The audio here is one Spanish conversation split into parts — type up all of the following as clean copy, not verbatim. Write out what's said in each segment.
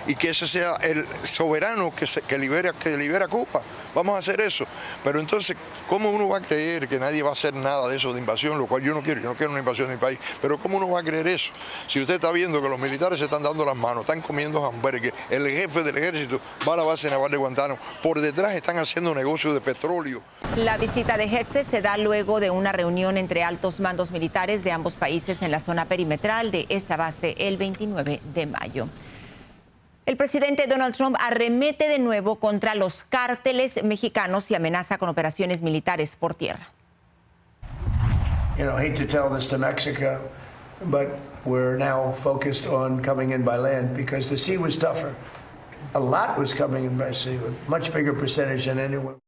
y que ese sea el soberano que libera Cuba. Vamos a hacer eso. Pero entonces, ¿cómo uno va a creer que nadie va a hacer nada de eso de invasión? Lo cual yo no quiero una invasión de mi país. Pero ¿cómo uno va a creer eso? Si usted está viendo que los militares se están dando las manos, están comiendo hamburgues, el jefe del ejército va a la base naval de Guantánamo, por detrás están haciendo negocio de petróleo. La visita de Hetze se da luego de una reunión entre altos mandos militares de ambos países en la zona perimetral de esa base el 29 de mayo. El presidente Donald Trump arremete de nuevo contra los cárteles mexicanos y amenaza con operaciones militares por tierra. I hate to tell this to Mexico, but we're now focused on coming in by land because the sea was tougher. A lot was coming in by sea, a much bigger percentage than anyone.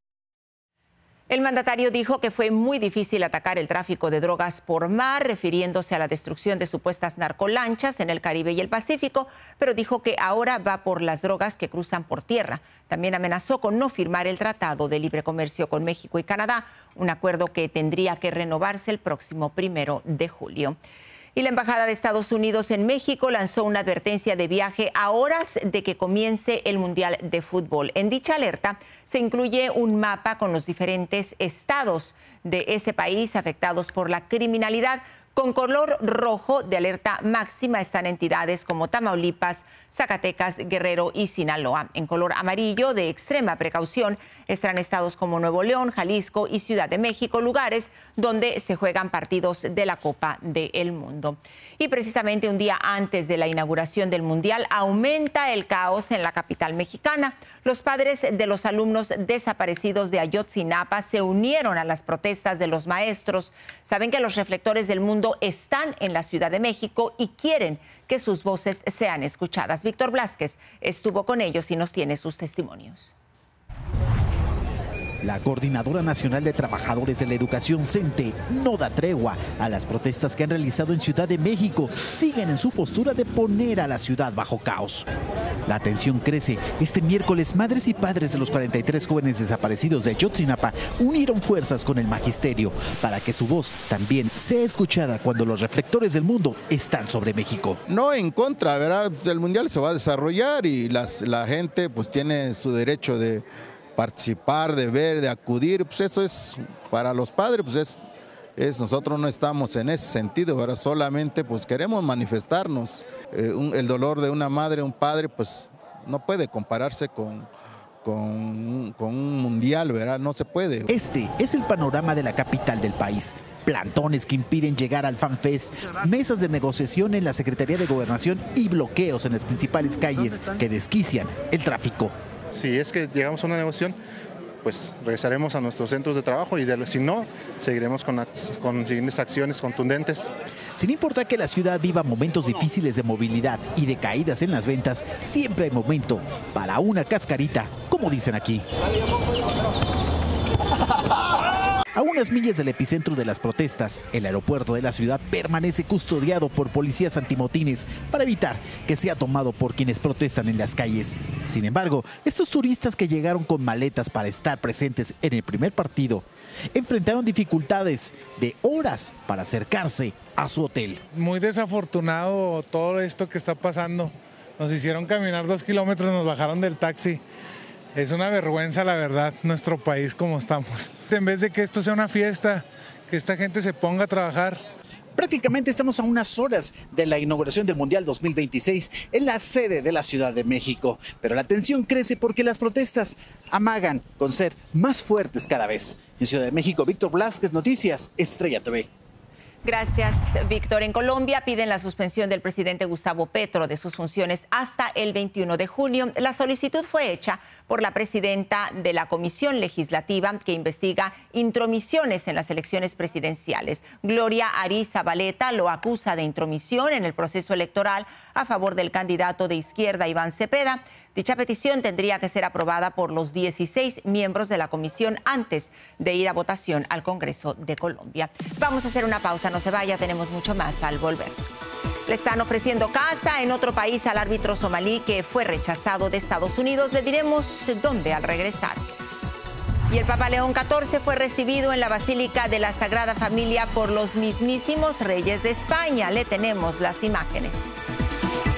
El mandatario dijo que fue muy difícil atacar el tráfico de drogas por mar, refiriéndose a la destrucción de supuestas narcolanchas en el Caribe y el Pacífico, pero dijo que ahora va por las drogas que cruzan por tierra. También amenazó con no firmar el Tratado de Libre Comercio con México y Canadá, un acuerdo que tendría que renovarse el próximo 1 de julio. Y la Embajada de Estados Unidos en México lanzó una advertencia de viaje a horas de que comience el Mundial de Fútbol. En dicha alerta se incluye un mapa con los diferentes estados de ese país afectados por la criminalidad. Con color rojo de alerta máxima están entidades como Tamaulipas, Zacatecas, Guerrero y Sinaloa. En color amarillo de extrema precaución están estados como Nuevo León, Jalisco y Ciudad de México, lugares donde se juegan partidos de la Copa del Mundo. Y precisamente un día antes de la inauguración del Mundial aumenta el caos en la capital mexicana. Los padres de los alumnos desaparecidos de Ayotzinapa se unieron a las protestas de los maestros. Saben que los reflectores del mundo están en la Ciudad de México y quieren que sus voces sean escuchadas. Víctor Blázquez estuvo con ellos y nos tiene sus testimonios. La Coordinadora Nacional de Trabajadores de la Educación, CENTE, no da tregua a las protestas que han realizado en Ciudad de México. Siguen en su postura de poner a la ciudad bajo caos. La tensión crece. Este miércoles, madres y padres de los 43 jóvenes desaparecidos de Ayotzinapa unieron fuerzas con el magisterio para que su voz también sea escuchada cuando los reflectores del mundo están sobre México. No en contra, ¿verdad? Pues el Mundial se va a desarrollar y la gente pues tiene su derecho de participar, de ver, de acudir, pues eso es para los padres, pues nosotros no estamos en ese sentido, ¿verdad? Solamente pues queremos manifestarnos. El dolor de una madre, un padre, pues no puede compararse con un mundial, ¿verdad? No se puede. Este es el panorama de la capital del país. Plantones que impiden llegar al FanFest, mesas de negociación en la Secretaría de Gobernación y bloqueos en las principales calles que desquician el tráfico. Si es que llegamos a una negociación, pues regresaremos a nuestros centros de trabajo y si no, seguiremos con siguientes acciones contundentes. Sin importar que la ciudad viva momentos difíciles de movilidad y de caídas en las ventas, siempre hay momento para una cascarita, como dicen aquí. A unas millas del epicentro de las protestas, el aeropuerto de la ciudad permanece custodiado por policías antimotines para evitar que sea tomado por quienes protestan en las calles. Sin embargo, estos turistas que llegaron con maletas para estar presentes en el primer partido enfrentaron dificultades de horas para acercarse a su hotel. Muy desafortunado todo esto que está pasando. Nos hicieron caminar 2 kilómetros, nos bajaron del taxi. Es una vergüenza, la verdad, nuestro país como estamos. En vez de que esto sea una fiesta, que esta gente se ponga a trabajar. Prácticamente estamos a unas horas de la inauguración del Mundial 2026 en la sede de la Ciudad de México. Pero la tensión crece porque las protestas amagan con ser más fuertes cada vez. En Ciudad de México, Víctor Blázquez, Noticias Estrella TV. Gracias, Víctor. En Colombia piden la suspensión del presidente Gustavo Petro de sus funciones hasta el 21 de junio. La solicitud fue hecha por la presidenta de la Comisión Legislativa que investiga intromisiones en las elecciones presidenciales. Gloria Ariza-Baleta lo acusa de intromisión en el proceso electoral a favor del candidato de izquierda Iván Cepeda. Dicha petición tendría que ser aprobada por los 16 miembros de la comisión antes de ir a votación al Congreso de Colombia. Vamos a hacer una pausa, no se vaya, tenemos mucho más al volver. Le están ofreciendo casa en otro país al árbitro somalí que fue rechazado de Estados Unidos. Le diremos dónde al regresar. Y el Papa León XIV fue recibido en la Basílica de la Sagrada Familia por los mismísimos reyes de España. Le tenemos las imágenes.